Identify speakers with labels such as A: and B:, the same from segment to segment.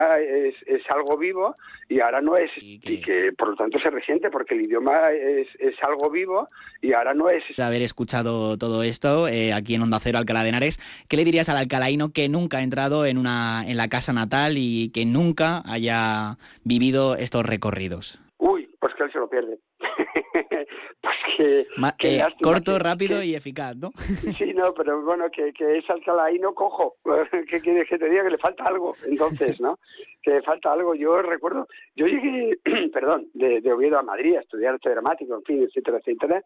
A: es algo vivo y ahora no es, y que por lo tanto se resiente porque el idioma es algo vivo y ahora no es.
B: De haber escuchado todo esto aquí en Onda Cero Alcalá de Henares, ¿qué le dirías al alcalaíno que nunca ha entrado en la casa natal y que nunca haya vivido estos recorridos?
A: Uy, pues que él se lo pierde. Pues que
B: corto, rápido y eficaz, ¿no?
A: Sí, no, pero bueno, que es alcalaíno cojo. ¿Qué quieres que te diga? Que le falta algo, entonces, ¿no? Que le falta algo. Yo recuerdo, yo llegué, de Oviedo a Madrid a estudiar arte dramático, en fin, etcétera, etcétera,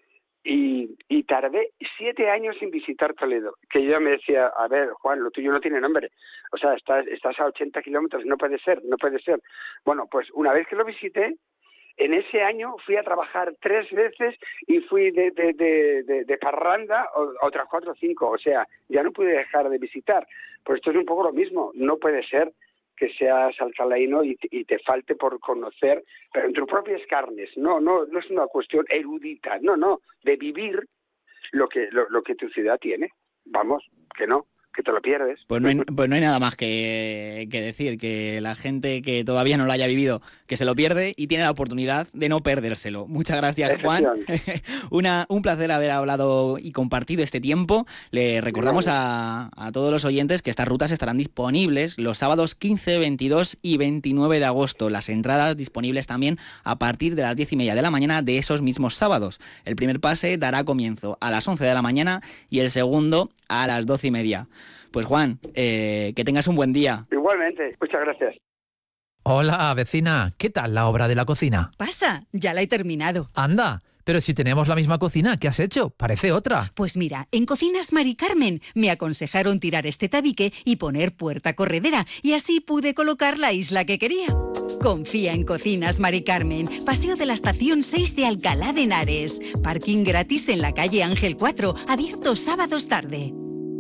A: y tardé 7 años sin visitar Toledo. Que yo me decía, a ver, Juan, lo tuyo no tiene nombre. O sea, estás a 80 kilómetros, no puede ser. Bueno, pues una vez que lo visité, en ese año fui a trabajar 3 veces y fui de parranda otras 4 o 5. O sea, ya no pude dejar de visitar. Pues esto es un poco lo mismo. No puede ser que seas alcalaíno y te falte por conocer, pero en tus propias carnes. No es una cuestión erudita. No, de vivir lo que tu ciudad tiene. Vamos, que no. Que te lo pierdes.
B: Pues no hay nada más que decir, que la gente que todavía no lo haya vivido, que se lo pierde y tiene la oportunidad de no perdérselo. Muchas gracias, Juan. Un placer haber hablado y compartido este tiempo. Le recordamos a todos los oyentes que estas rutas estarán disponibles los sábados 15, 22 y 29 de agosto. Las entradas disponibles también a partir de las 10:30 de la mañana de esos mismos sábados. El primer pase dará comienzo a las 11 de la mañana y el segundo a las 12:30. Pues Juan, que tengas un buen día.
A: Igualmente, muchas gracias.
C: Hola, vecina, ¿qué tal la obra de la cocina?
D: Pasa, ya la he terminado.
C: Anda, pero si tenemos la misma cocina, ¿qué has hecho? Parece otra.
D: Pues mira, en Cocinas Mari Carmen me aconsejaron tirar este tabique y poner puerta corredera, y así pude colocar la isla que quería. Confía en Cocinas Mari Carmen, Paseo de la Estación 6 de Alcalá de Henares. Parking gratis en la calle Ángel 4, abierto sábados tarde.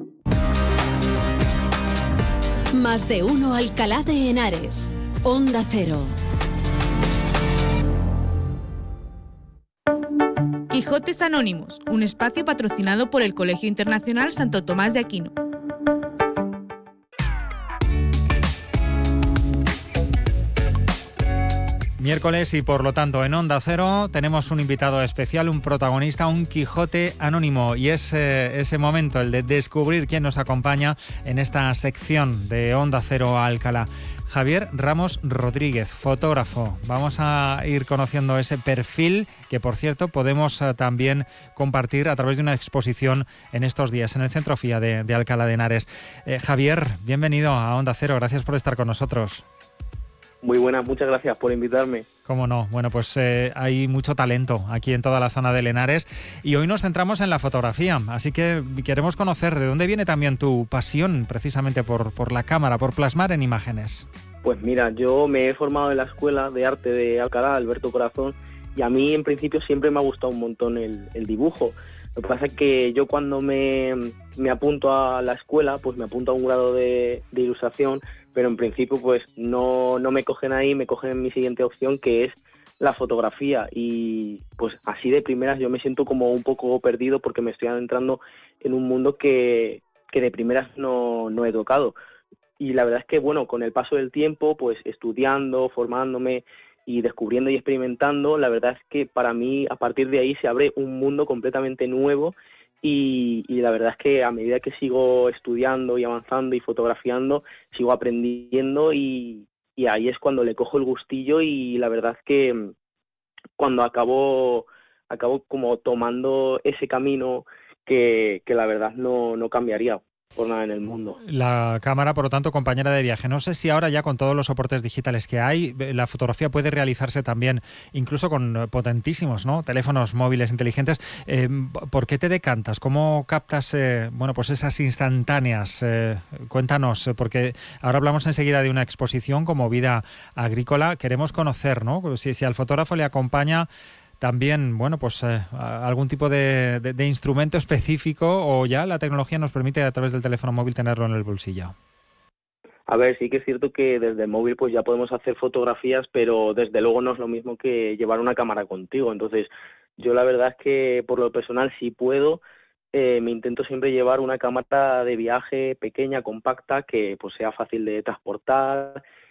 E: Más de uno Alcalá de Henares. Onda Cero.
F: Quijotes Anónimos, un espacio patrocinado por el Colegio Internacional Santo Tomás de Aquino.
G: Miércoles y por lo tanto en Onda Cero tenemos un invitado especial, un protagonista, un Quijote anónimo, y es ese momento, el de descubrir quién nos acompaña en esta sección de Onda Cero Alcalá. Javier Ramos Rodríguez, fotógrafo. Vamos a ir conociendo ese perfil que, por cierto, podemos también compartir a través de una exposición en estos días en el Centro FIA de Alcalá de Henares. Javier, bienvenido a Onda Cero, gracias por estar con nosotros.
H: Muy buenas, muchas gracias por invitarme.
G: Cómo no. Bueno, pues hay mucho talento aquí en toda la zona de Henares y hoy nos centramos en la fotografía, así que queremos conocer de dónde viene también tu pasión precisamente por la cámara, por plasmar en imágenes.
H: Pues mira, yo me he formado en la Escuela de Arte de Alcalá, Alberto Corazón, y a mí en principio siempre me ha gustado un montón el dibujo. Lo que pasa es que yo cuando me apunto a la escuela, pues me apunto a un grado de ilustración, pero en principio pues no me cogen ahí, me cogen en mi siguiente opción, que es la fotografía, y pues así de primeras yo me siento como un poco perdido porque me estoy adentrando en un mundo que de primeras no he tocado. Y la verdad es que bueno, con el paso del tiempo, pues estudiando, formándome y descubriendo y experimentando, la verdad es que para mí a partir de ahí se abre un mundo completamente nuevo. Y la verdad es que a medida que sigo estudiando y avanzando y fotografiando, sigo aprendiendo y ahí es cuando le cojo el gustillo, y la verdad es que cuando acabo como tomando ese camino que la verdad no cambiaría por nada en el mundo.
G: La cámara, por lo tanto, compañera de viaje. No sé si ahora ya con todos los soportes digitales que hay, la fotografía puede realizarse también incluso con potentísimos, ¿no?, teléfonos móviles inteligentes. ¿Por qué te decantas? ¿Cómo captas pues esas instantáneas? Cuéntanos, porque ahora hablamos enseguida de una exposición como Vida Agrícola. Queremos conocer, ¿no?, si al fotógrafo le acompaña también, algún tipo de instrumento específico, o ya la tecnología nos permite a través del teléfono móvil tenerlo en el bolsillo.
H: A ver, sí que es cierto que desde el móvil pues ya podemos hacer fotografías, pero desde luego no es lo mismo que llevar una cámara contigo. Entonces, yo la verdad es que por lo personal sí puedo, me intento siempre llevar una cámara de viaje pequeña, compacta, que pues sea fácil de transportar